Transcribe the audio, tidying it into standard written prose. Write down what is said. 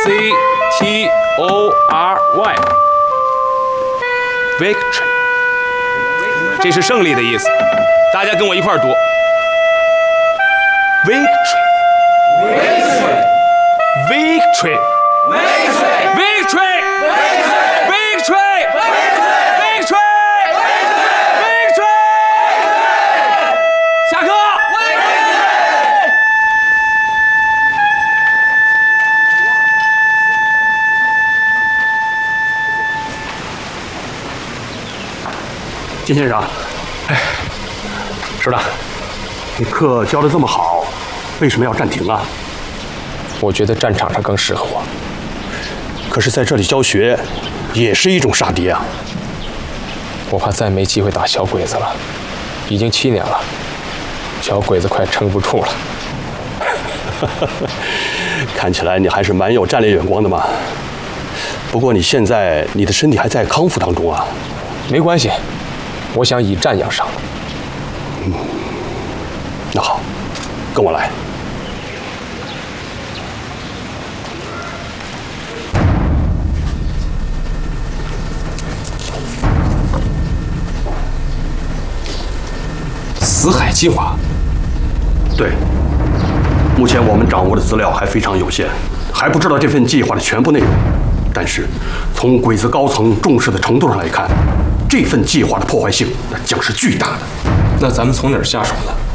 ，Victory， 这是胜利的意思。大家跟我一块儿读 ，Victory，Victory，Victory，Victory，Victory，Victory，下课。 金先生，是的，你课教得这么好，为什么要暂停啊？ 我觉得战场上更适合我。 可是在这里教学，也是一种杀敌啊。 我怕再没机会打小鬼子了，已经7年了，小鬼子快撑不住了。 看起来你还是蛮有战略眼光的嘛。不过你现在你的身体还在康复当中啊。 没关系，我想以战养伤。 那好，跟我来。 死海计划。 对，目前我们掌握的资料还非常有限，还不知道这份计划的全部内容。但是，从鬼子高层重视的程度上来看，这份计划的破坏性那将是巨大的。 那咱们从哪儿下手呢？